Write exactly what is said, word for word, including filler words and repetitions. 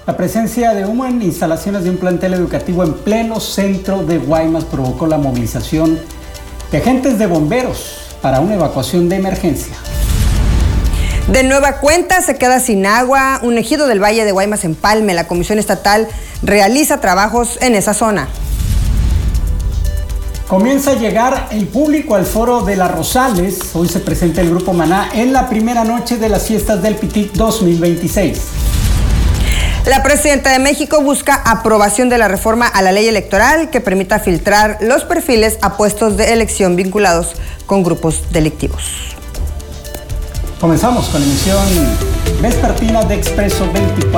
La presencia de humo en instalaciones de un plantel educativo en pleno centro de Guaymas provocó la movilización de agentes de bomberos para una evacuación de emergencia. De nueva cuenta se queda sin agua un ejido del Valle de Guaymas Empalme. La Comisión Estatal realiza trabajos en esa zona. Comienza a llegar el público al foro de Las Rosales. Hoy se presenta el Grupo Maná en la primera noche de las fiestas del Pitic dos mil veintiséis. La presidenta de México busca aprobación de la reforma a la ley electoral que permita filtrar los perfiles a puestos de elección vinculados con grupos delictivos. Comenzamos con la emisión vespertina de Expreso veinticuatro.